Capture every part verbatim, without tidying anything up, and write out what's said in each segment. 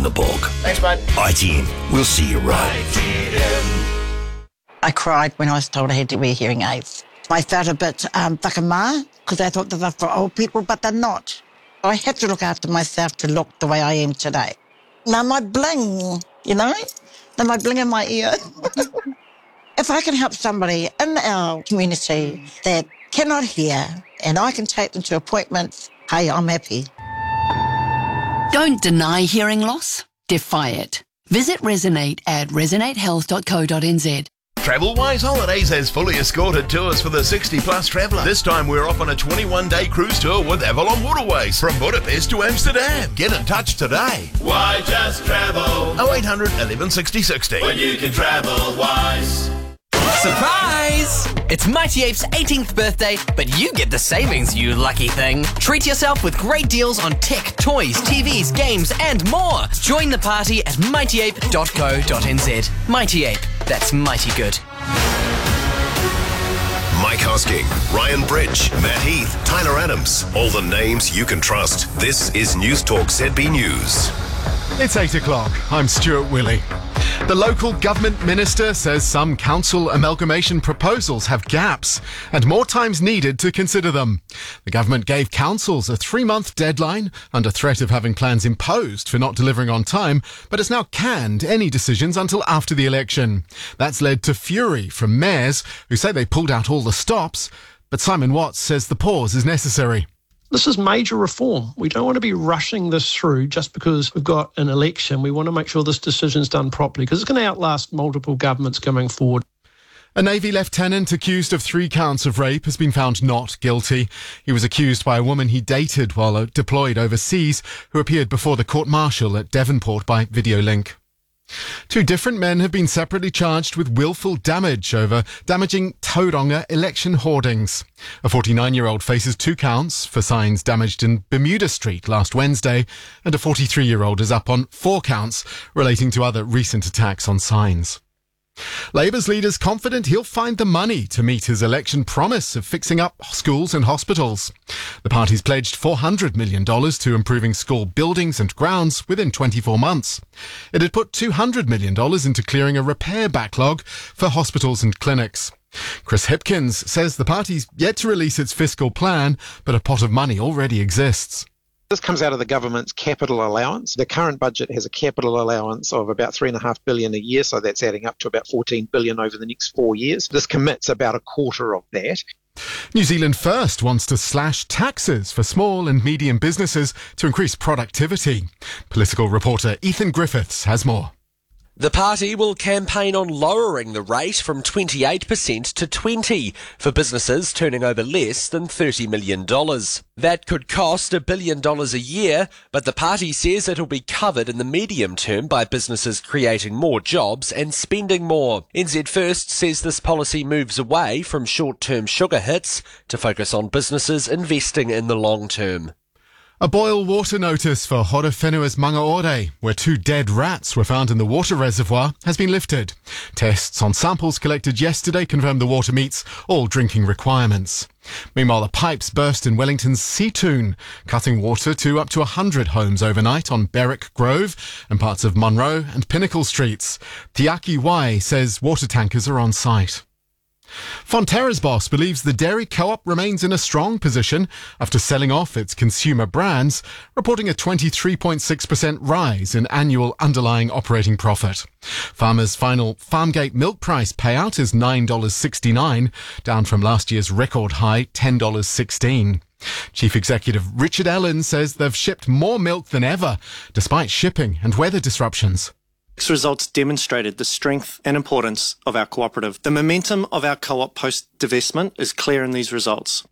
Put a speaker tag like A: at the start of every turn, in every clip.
A: in the bog.
B: Thanks, mate.
A: I T N. We'll see you right.
C: I cried when I was told I had to wear hearing aids. I felt a bit um, whakamā because I thought that they're for old people, but they're not. I had to look after myself to look the way I am today. Now my bling, you know, now my bling in my ear. If I can help somebody in our community that cannot hear and I can take them to appointments, hey, I'm happy.
D: Don't deny hearing loss, defy it. Visit Resonate at resonate health dot co dot n z.
E: TravelWise Holidays has fully escorted tours for the sixty plus traveller. This time we're off on a twenty-one day cruise tour with Avalon Waterways from Budapest to Amsterdam. Get in touch today.
F: Why just travel?
E: oh eight hundred, eleven sixty, sixty.
F: When you can travel wise.
G: Surprise! It's Mighty Ape's eighteenth birthday, but you get the savings, you lucky thing. Treat yourself with great deals on tech, toys, T Vs, games, and more. Join the party at mighty ape dot co dot n z. Mighty Ape, that's mighty good.
H: Mike Hosking, Ryan Bridge, Matt Heath, Tyler Adams. All the names you can trust. This is News Talk Z B News.
I: It's eight o'clock. I'm Stuart Willey. The local government minister says some council amalgamation proposals have gaps and more time's needed to consider them. The government gave councils a three-month deadline under threat of having plans imposed for not delivering on time, but has now canned any decisions until after the election. That's led to fury from mayors who say they pulled out all the stops, but Simon Watts says the pause is necessary.
J: This is major reform. We don't want to be rushing this through just because we've got an election. We want to make sure this decision's done properly because it's going to outlast multiple governments going forward.
I: A Navy lieutenant accused of three counts of rape has been found not guilty. He was accused by a woman he dated while deployed overseas, who appeared before the court-martial at Devonport by video link. Two different men have been separately charged with willful damage over damaging Tauranga election hoardings. A forty-nine-year-old faces two counts for signs damaged in Bermuda Street last Wednesday, and a forty-three-year-old is up on four counts relating to other recent attacks on signs. Labour's leader's confident he'll find the money to meet his election promise of fixing up schools and hospitals. The party's pledged four hundred million dollars to improving school buildings and grounds within twenty-four months. It had put two hundred million dollars into clearing a repair backlog for hospitals and clinics. Chris Hipkins says the party's yet to release its fiscal plan, but a pot of money already exists.
K: This comes out of the government's capital allowance. The current budget has a capital allowance of about three and a half billion a year, so that's adding up to about fourteen billion over the next four years. This commits about a quarter of that.
I: New Zealand First wants to slash taxes for small and medium businesses to increase productivity. Political reporter Ethan Griffiths has more.
L: The party will campaign on lowering the rate from twenty-eight percent to twenty percent for businesses turning over less than thirty million dollars. That could cost a billion dollars a year, but the party says it'll be covered in the medium term by businesses creating more jobs and spending more. N Z First says this policy moves away from short-term sugar hits to focus on businesses investing in the long term.
I: A boil water notice for Horowhenua's Mangaore, where two dead rats were found in the water reservoir, has been lifted. Tests on samples collected yesterday confirmed the water meets all drinking requirements. Meanwhile, the pipes burst in Wellington's Seatoon, cutting water to up to one hundred homes overnight on Berwick Grove and parts of Monroe and Pinnacle Streets. Tiaki Wai says water tankers are on site. Fonterra's boss believes the dairy co-op remains in a strong position after selling off its consumer brands, reporting a twenty-three point six percent rise in annual underlying operating profit. Farmers' final Farmgate milk price payout is nine dollars sixty-nine, down from last year's record high ten dollars sixteen. Chief Executive Richard Ellen says they've shipped more milk than ever, despite shipping and weather disruptions.
M: These results demonstrated the strength and importance of our cooperative. The momentum of our co-op post-divestment is clear in these results.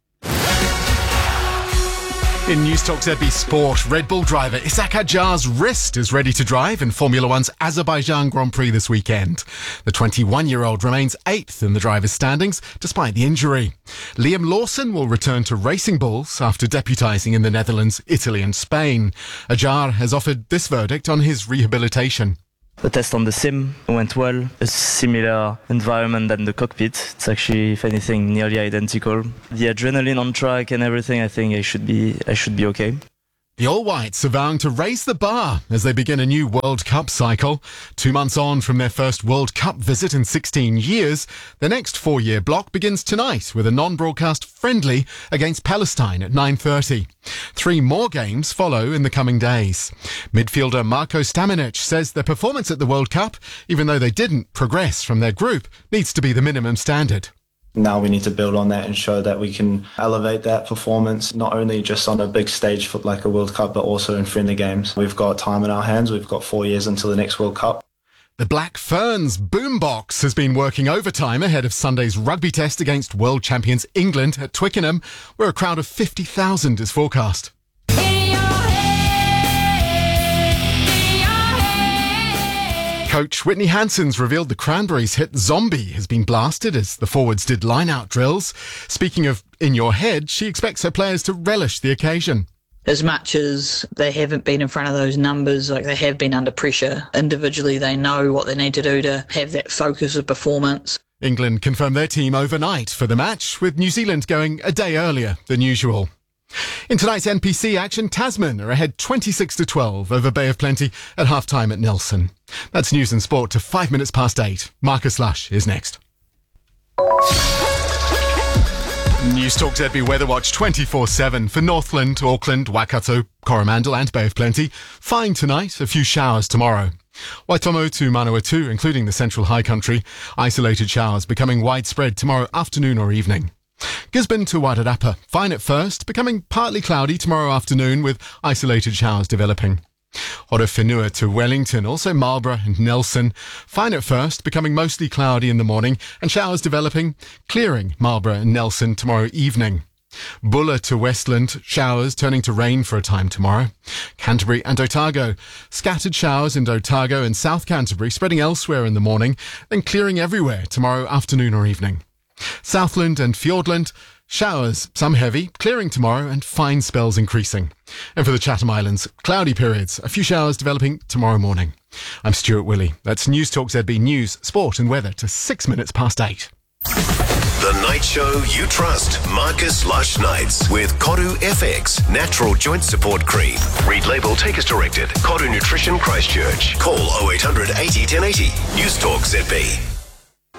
I: In News Talk Z B Sport, Red Bull driver Isack Hadjar's wrist is ready to drive in Formula One's Azerbaijan Grand Prix this weekend. The twenty-one-year-old remains eighth in the drivers' standings despite the injury. Liam Lawson will return to Racing Bulls after deputising in the Netherlands, Italy and Spain. Hadjar has offered this verdict on his rehabilitation.
N: The test on the sim went well. A similar environment than the cockpit. It's actually, if anything, nearly identical. The adrenaline on track and everything, I think I should be, I should be okay.
I: The All Whites are vowing to raise the bar as they begin a new World Cup cycle. Two months on from their first World Cup visit in sixteen years, the next four-year block begins tonight with a non-broadcast friendly against Palestine at nine thirty. Three more games follow in the coming days. Midfielder Marko Stamenic says their performance at the World Cup, even though they didn't progress from their group, needs to be the minimum standard.
B: Now we need to build on that and show that we can elevate that performance, not only just on a big stage for like a World Cup, but also in friendly games. We've got time in our hands. We've got four years until the next World Cup.
I: The Black Ferns boombox has been working overtime ahead of Sunday's rugby test against world champions England at Twickenham, where a crowd of fifty thousand is forecast. Coach Whitney Hanson's revealed the Cranberries hit Zombie has been blasted as the forwards did line-out drills. Speaking of in your head, she expects her players to relish the occasion.
O: As much as they haven't been in front of those numbers, like they have been under pressure, individually they know what they need to do to have that focus of performance.
I: England confirmed their team overnight for the match, with New Zealand going a day earlier than usual. In tonight's N P C action, Tasman are ahead twenty-six to twelve over Bay of Plenty at half-time at Nelson. That's news and sport to five minutes past eight. Marcus Lush is next. News Talk Z B Weather Watch twenty-four seven for Northland, Auckland, Waikato, Coromandel and Bay of Plenty. Fine tonight, a few showers tomorrow. Waitomo to Manawatu, including the central high country. Isolated showers becoming widespread tomorrow afternoon or evening. Gisborne to Wairarapa, fine at first, becoming partly cloudy tomorrow afternoon with isolated showers developing. Horowhenua to Wellington, also Marlborough and Nelson, fine at first, becoming mostly cloudy in the morning and showers developing, clearing Marlborough and Nelson tomorrow evening. Bulla to Westland, showers turning to rain for a time tomorrow. Canterbury and Otago, scattered showers in Otago and South Canterbury, spreading elsewhere in the morning, then clearing everywhere tomorrow afternoon or evening. Southland and Fiordland, showers, some heavy, clearing tomorrow and fine spells increasing. And for the Chatham Islands, cloudy periods, a few showers developing tomorrow morning. I'm Stuart Willey. That's News Talk Z B News, Sport and Weather to six minutes past eight.
H: The night show you trust. Marcus Lush Nights with Koru F X Natural Joint Support Cream. Read label, take as directed. Koru Nutrition Christchurch. Call oh eight hundred eighty ten eighty. News Talk Z B.